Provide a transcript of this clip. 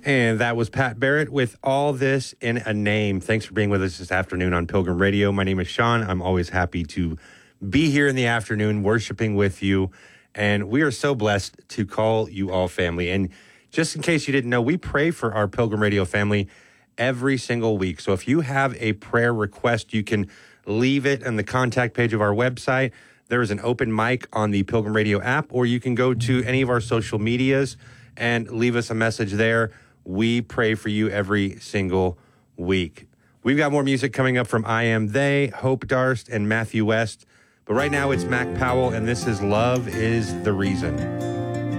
And that was Pat Barrett with All This in a Name. Thanks for being with us this afternoon on Pilgrim Radio. My name is Sean. I'm always happy to be here in the afternoon worshiping with you. And we are so blessed to call you all family. And just in case you didn't know, we pray for our Pilgrim Radio family every single week. So if you have a prayer request, you can leave it on the contact page of our website. There is an open mic on the Pilgrim Radio app, or you can go to any of our social medias and leave us a message there. We pray for you every single week. We've got more music coming up from I Am They, Hope Darst, and Matthew West. But right now it's Mac Powell, and this is Love is the Reason.